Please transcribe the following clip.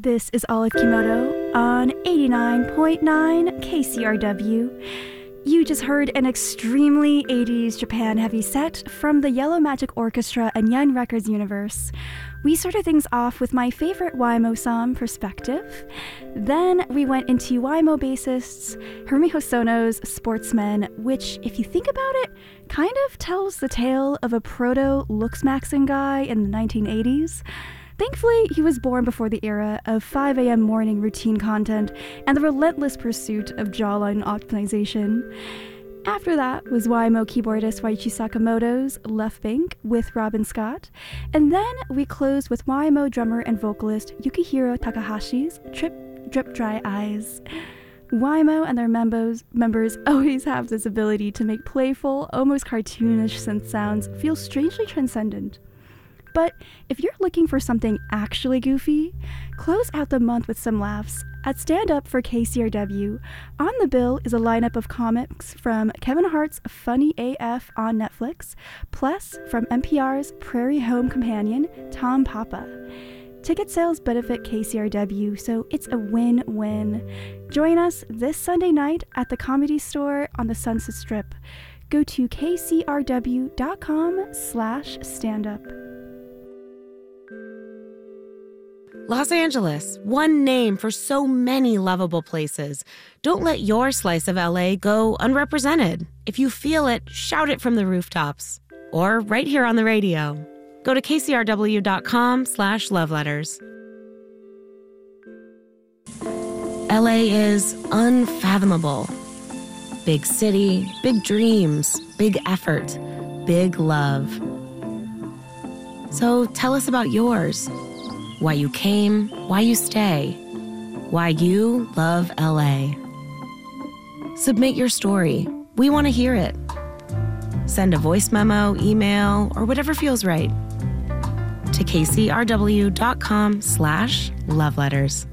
This is Olive Kimoto on 89.9 KCRW. You just heard an extremely 80s Japan heavy set from the Yellow Magic Orchestra and Yen Records universe. We started things off with my favorite YMO song, Perspective. Then we went into YMO bassists Hirumi Hosono's Sportsmen, which, if you think about it, kind of tells the tale of a proto-Looks-Maxing guy in the 1980s. Thankfully, he was born before the era of 5 a.m. morning routine content and the relentless pursuit of jawline optimization. After that was YMO keyboardist Waichi Sakamoto's Left Bank with Robin Scott, and then we closed with YMO drummer and vocalist Yukihiro Takahashi's Drip Dry Eyes. YMO and their members always have this ability to make playful, almost cartoonish synth sounds feel strangely transcendent. But if you're looking for something actually goofy, close out the month with some laughs. At Stand Up for KCRW, on the bill is a lineup of comics from Kevin Hart's Funny AF on Netflix, plus from NPR's Prairie Home Companion, Tom Papa. Ticket sales benefit KCRW, so it's a win-win. Join us this Sunday night at the Comedy Store on the Sunset Strip. Go to kcrw.com/standup. Los Angeles, one name for so many lovable places. Don't let your slice of LA go unrepresented. If you feel it, shout it from the rooftops. Or right here on the radio. Go to kcrw.com/loveletters. LA is unfathomable. Big city, big dreams, big effort, big love. So tell us about yours. Why you came, why you stay, why you love LA. Submit your story. We want to hear it. Send a voice memo, email, or whatever feels right to kcrw.com/loveletters.